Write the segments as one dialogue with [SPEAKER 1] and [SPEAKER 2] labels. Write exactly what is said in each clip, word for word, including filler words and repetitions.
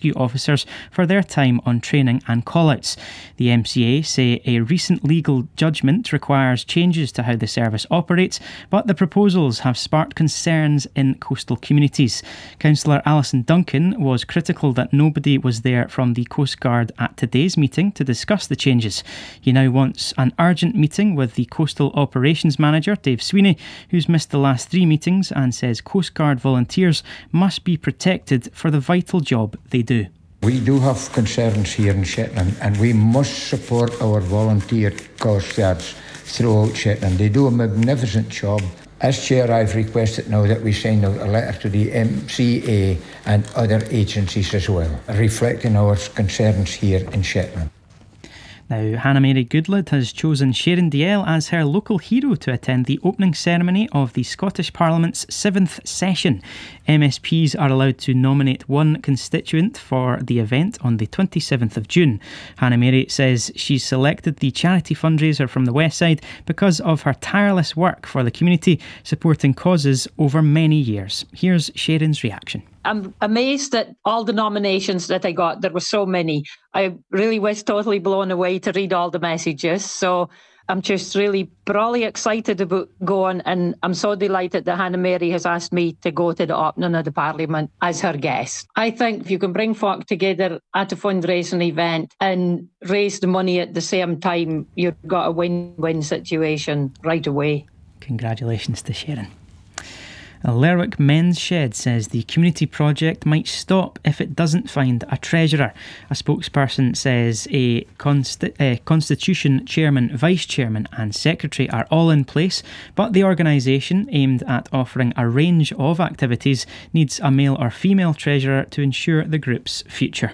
[SPEAKER 1] rescue officers for their time on training and call-outs. The M C A say a recent legal judgment requires changes to how the service operates, but the proposals have sparked concerns in coastal communities. Councillor Alison Duncan was critical that nobody was there from the Coast Guard at today's meeting to discuss the changes. He now wants an urgent meeting with the Coastal Operations Manager, Dave Sweeney, who's missed the last three meetings, and says Coast Guard volunteers must be protected for the vital job they do.
[SPEAKER 2] We do have concerns here in Shetland, and we must support our volunteer Coast Guards throughout Shetland. They do a magnificent job. As Chair, I've requested now that we send out a letter to the M C A and other agencies as well, reflecting our concerns here in Shetland.
[SPEAKER 1] Now, Hannah Mary Goodlad has chosen Sharon Dalziel as her local hero to attend the opening ceremony of the Scottish Parliament's seventh session. M S Ps are allowed to nominate one constituent for the event on the twenty-seventh of June. Hannah Mary says she's selected the charity fundraiser from the West Side because of her tireless work for the community, supporting causes over many years. Here's Sharon's reaction.
[SPEAKER 3] I'm amazed at all the nominations that I got. There were so many. I really was totally blown away to read all the messages. So I'm just really probably excited about going, and I'm so delighted that Hannah Mary has asked me to go to the opening of the Parliament as her guest. I think if you can bring folk together at a fundraising event and raise the money at the same time, you've got a win-win situation right away.
[SPEAKER 1] Congratulations to Sharon. A Lerwick Men's Shed says the community project might stop if it doesn't find a treasurer. A spokesperson says a consti- uh, constitution chairman, vice chairman and secretary are all in place, but the organisation, aimed at offering a range of activities, needs a male or female treasurer to ensure the group's future.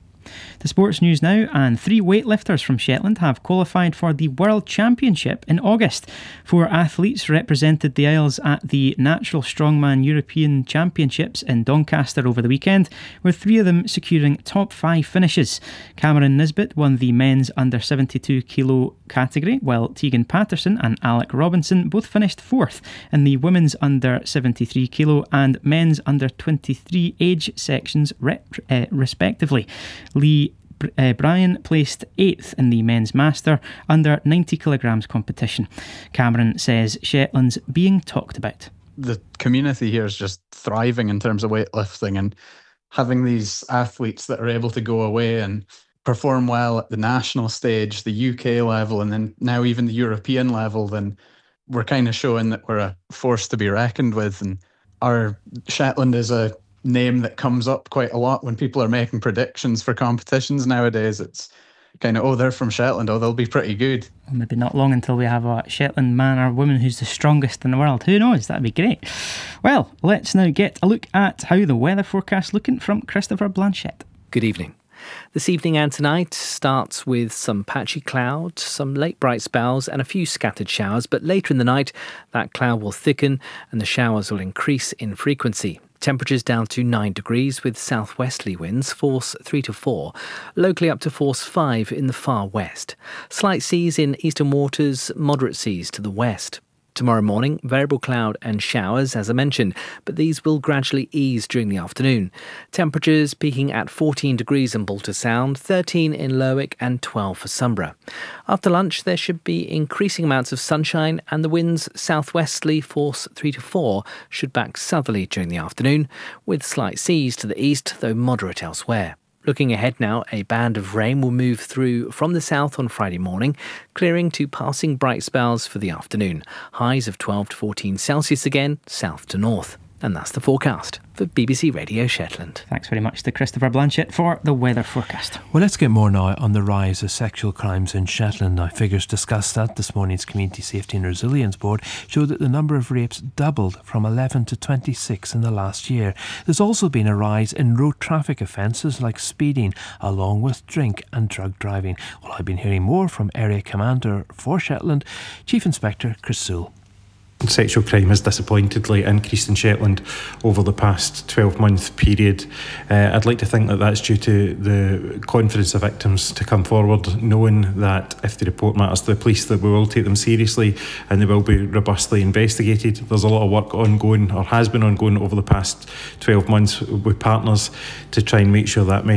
[SPEAKER 1] The sports news now, and three weightlifters from Shetland have qualified for the World Championship in August. Four athletes represented the Isles at the Natural Strongman European Championships in Doncaster over the weekend, with three of them securing top five finishes. Cameron Nisbet won the men's under seventy-two kilo category, while Tegan Patterson and Alec Robinson both finished fourth in the women's under seventy-three kilo and men's under twenty-three age sections rep- uh, respectively. Lee Uh, Bryan placed eighth in the men's master under ninety kilograms competition. Cameron says Shetland's being talked about.
[SPEAKER 4] The community here is just thriving in terms of weightlifting, and having these athletes that are able to go away and perform well at the national stage, the U K level, and then now even the European level, then we're kind of showing that we're a force to be reckoned with. And our Shetland is a name that comes up quite a lot when people are making predictions for competitions nowadays. It's kind of, oh, they're from Shetland, oh, they'll be pretty good.
[SPEAKER 1] Well, maybe not long until we have a Shetland man or woman who's the strongest in the world. Who knows? That'd be great. Well, let's now get a look at how the weather forecast looking from Christopher Blanchett.
[SPEAKER 5] Good evening. This evening and tonight starts with some patchy cloud, some late bright spells and a few scattered showers, but later in the night that cloud will thicken and the showers will increase in frequency. Temperatures down to nine degrees with southwesterly winds, force three to four, locally up to force five in the far west. Slight seas in eastern waters, moderate seas to the west. Tomorrow morning, variable cloud and showers, as I mentioned, but these will gradually ease during the afternoon. Temperatures peaking at fourteen degrees in Balter Sound, thirteen in Lerwick and twelve for Sunborough. After lunch, there should be increasing amounts of sunshine and the winds southwesterly, force three to four, should back southerly during the afternoon, with slight seas to the east, though moderate elsewhere. Looking ahead now, a band of rain will move through from the south on Friday morning, clearing to passing bright spells for the afternoon. Highs of twelve to fourteen Celsius again, south to north. And that's the forecast for B B C Radio Shetland.
[SPEAKER 1] Thanks very much to Christopher Blanchett for the weather forecast.
[SPEAKER 6] Well, let's get more now on the rise of sexual crimes in Shetland. Now, figures discussed at this morning's Community Safety and Resilience Board show that the number of rapes doubled from eleven to twenty-six in the last year. There's also been a rise in road traffic offences like speeding, along with drink and drug driving. Well, I've been hearing more from Area Commander for Shetland, Chief Inspector Chris Sewell.
[SPEAKER 7] Sexual crime has disappointingly increased in Shetland over the past twelve month period. Uh, I'd like to think that that's due to the confidence of victims to come forward, knowing that if they report matters to the police, that we will take them seriously and they will be robustly investigated. There's a lot of work ongoing, or has been ongoing, over the past twelve months with partners to try and make sure that